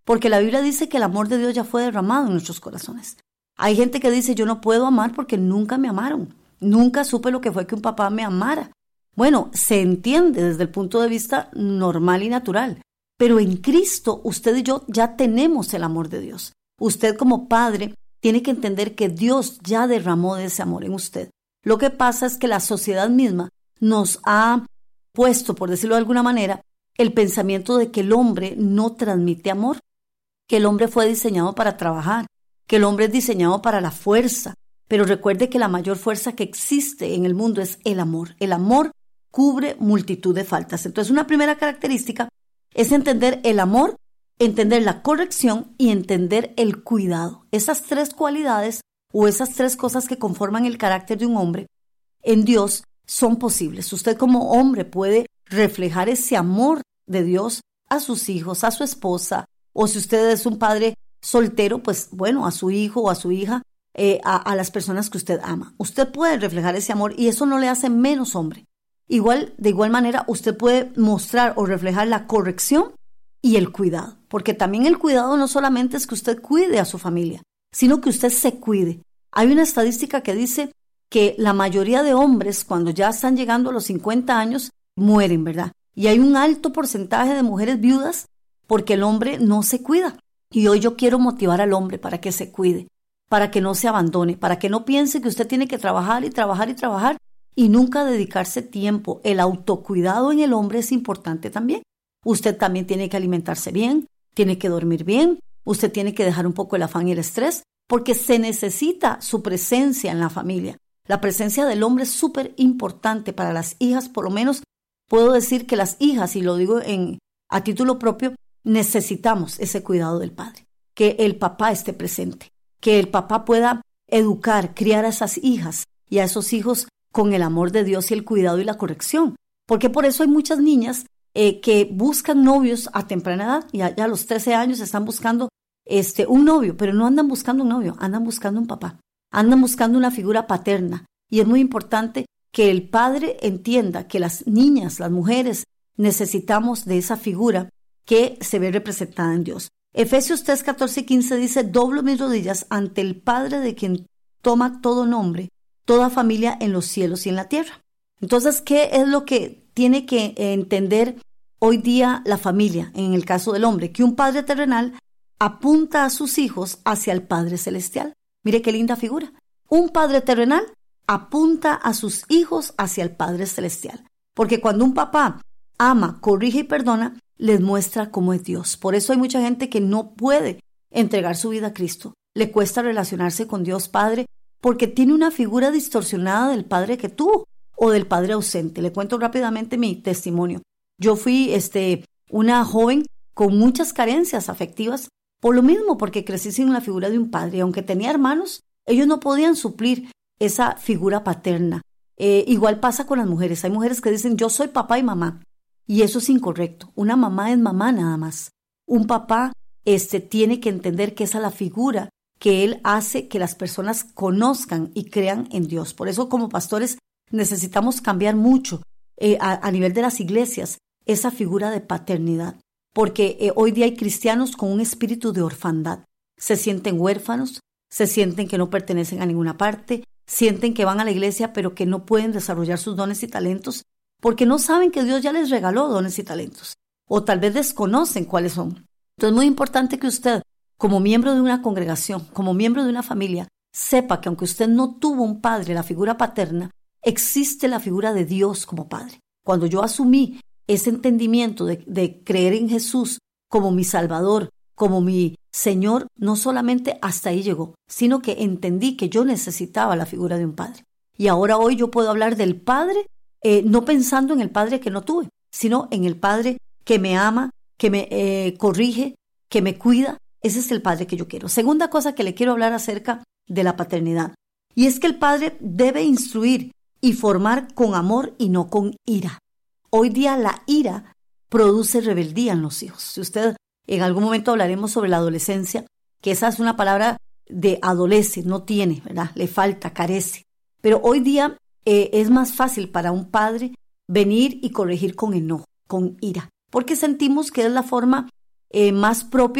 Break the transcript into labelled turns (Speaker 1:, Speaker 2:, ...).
Speaker 1: porque la Biblia dice que el amor de Dios ya fue derramado en nuestros corazones. Hay gente que dice, yo no puedo amar porque nunca me amaron, nunca supe lo que fue que un papá me amara. Bueno, se entiende desde el punto de vista normal y natural, pero en Cristo usted y yo ya tenemos el amor de Dios. Usted como padre tiene que entender que Dios ya derramó de ese amor en usted. Lo que pasa es que la sociedad misma nos ha puesto, por decirlo de alguna manera, el pensamiento de que el hombre no transmite amor, que el hombre fue diseñado para trabajar, que el hombre es diseñado para la fuerza. Pero recuerde que la mayor fuerza que existe en el mundo es el amor. El amor cubre multitud de faltas. Entonces, una primera característica es entender el amor, entender la corrección y entender el cuidado. Esas tres cualidades o esas tres cosas que conforman el carácter de un hombre en Dios son posibles. Usted como hombre puede reflejar ese amor de Dios a sus hijos, a su esposa, o si usted es un padre soltero, pues bueno, a su hijo o a su hija, a las personas que usted ama. Usted puede reflejar ese amor y eso no le hace menos hombre. De igual manera, usted puede mostrar o reflejar la corrección y el cuidado, porque también el cuidado no solamente es que usted cuide a su familia, sino que usted se cuide. Hay una estadística que dice que la mayoría de hombres, cuando ya están llegando a los 50 años, mueren, ¿verdad? Y hay un alto porcentaje de mujeres viudas porque el hombre no se cuida. Y hoy yo quiero motivar al hombre para que se cuide, para que no se abandone, para que no piense que usted tiene que trabajar y trabajar y trabajar y nunca dedicarse tiempo. El autocuidado en el hombre es importante también. Usted también tiene que alimentarse bien, tiene que dormir bien, usted tiene que dejar un poco el afán y el estrés, porque se necesita su presencia en la familia. La presencia del hombre es súper importante para las hijas, por lo menos puedo decir que las hijas, y lo digo a título propio, necesitamos ese cuidado del padre, que el papá esté presente, que el papá pueda educar, criar a esas hijas y a esos hijos con el amor de Dios y el cuidado y la corrección. Porque por eso hay muchas niñas que buscan novios a temprana edad, y ya a los 13 años están buscando un novio, pero no andan buscando un novio, andan buscando un papá, andan buscando una figura paterna. Y es muy importante que el padre entienda que las niñas, las mujeres, necesitamos de esa figura que se ve representada en Dios. Efesios 3, 14 y 15 dice, doblo mis rodillas ante el Padre de quien toma todo nombre, toda familia en los cielos y en la tierra. Entonces, ¿qué es lo que tiene que entender hoy día la familia en el caso del hombre? Que un padre terrenal apunta a sus hijos hacia el Padre celestial. Mire qué linda figura. Un padre terrenal apunta a sus hijos hacia el Padre celestial. Porque cuando un papá ama, corrige y perdona, les muestra cómo es Dios. Por eso hay mucha gente que no puede entregar su vida a Cristo. Le cuesta relacionarse con Dios Padre porque tiene una figura distorsionada del padre que tuvo o del padre ausente. Le cuento rápidamente mi testimonio. Yo fui una joven con muchas carencias afectivas por lo mismo, porque crecí sin la figura de un padre. Y aunque tenía hermanos, ellos no podían suplir esa figura paterna. Igual pasa con las mujeres. Hay mujeres que dicen, yo soy papá y mamá. Y eso es incorrecto. Una mamá es mamá nada más. Un papá tiene que entender que esa es la figura que él hace que las personas conozcan y crean en Dios. Por eso como pastores necesitamos cambiar mucho a nivel de las iglesias esa figura de paternidad. Porque hoy día hay cristianos con un espíritu de orfandad. Se sienten huérfanos, se sienten que no pertenecen a ninguna parte, sienten que van a la iglesia pero que no pueden desarrollar sus dones y talentos porque no saben que Dios ya les regaló dones y talentos, o tal vez desconocen cuáles son. Entonces es muy importante que usted, como miembro de una congregación, como miembro de una familia, sepa que aunque usted no tuvo un padre, la figura paterna, existe la figura de Dios como padre. Cuando yo asumí ese entendimiento de creer en Jesús como mi Salvador, como mi Señor, no solamente hasta ahí llegó, sino que entendí que yo necesitaba la figura de un padre. Y ahora hoy yo puedo hablar del padre, no pensando en el padre que no tuve, sino en el padre que me ama, que me corrige, que me cuida. Ese es el padre que yo quiero. Segunda cosa que le quiero hablar acerca de la paternidad, y es que el padre debe instruir y formar con amor y no con ira. Hoy día la ira produce rebeldía en los hijos. Si usted, en algún momento hablaremos sobre la adolescencia, que esa es una palabra de adolece, no tiene, ¿verdad? Le falta, carece. Pero hoy día es más fácil para un padre venir y corregir con enojo, con ira, porque sentimos que es la forma más propia